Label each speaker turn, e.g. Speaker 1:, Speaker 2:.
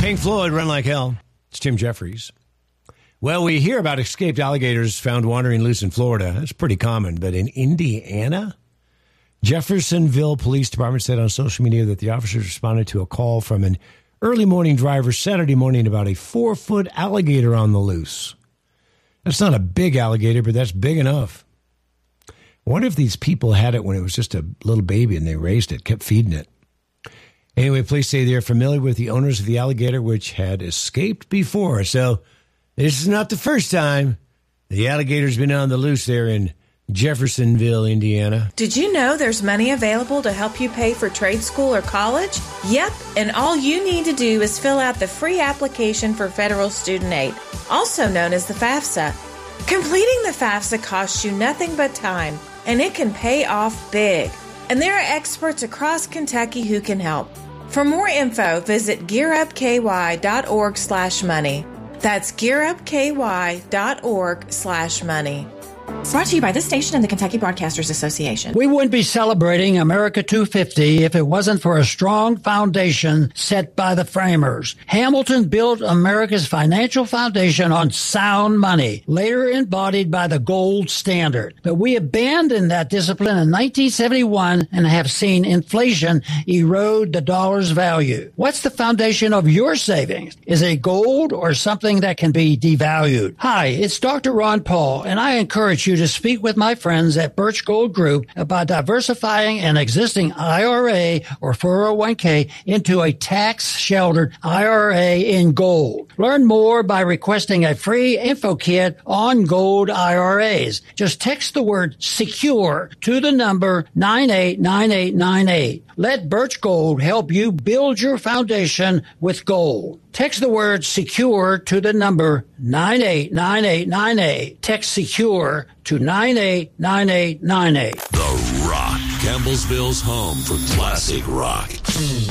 Speaker 1: Pink Floyd, Run Like Hell. It's Tim Jeffries. Well, we hear about escaped alligators found wandering loose in Florida. That's pretty common. But in Indiana, Jeffersonville Police Department said on social media that the officers responded to a call from an early morning driver Saturday morning about a 4-foot alligator on the loose. That's not a big alligator, but that's big enough. I wonder if these people had it when it was just a little baby and they raised it, kept feeding it. Anyway, police say they're familiar with the owners of the alligator, which had escaped before. So this is not the first time the alligator's been on the loose there in Jeffersonville, Indiana.
Speaker 2: Did you know there's money available to help you pay for trade school or college? Yep, and all you need to do is fill out the free application for federal student aid, also known as the FAFSA. Completing the FAFSA costs you nothing but time, and it can pay off big. And there are experts across Kentucky who can help. For more info, visit gearupky.org/money. That's gearupky.org/money.
Speaker 3: Brought to you by this station and the Kentucky Broadcasters Association.
Speaker 4: We wouldn't be celebrating America 250 if it wasn't for a strong foundation set by the framers. Hamilton built America's financial foundation on sound money, later embodied by the gold standard. But we abandoned that discipline in 1971 and have seen inflation erode the dollar's value. What's the foundation of your savings? Is it gold or something that can be devalued? Hi, it's Dr. Ron Paul, and I encourage you to speak with my friends at Birch Gold Group about diversifying an existing IRA or 401k into a tax-sheltered IRA in gold. Learn more by requesting a free info kit on gold IRAs. Just text the word SECURE to the number 989898. Let Birch Gold help you build your foundation with gold. Text the word SECURE to the number 989898. Text SECURE to 989898.
Speaker 5: The Rock, Campbellsville's home for classic rock.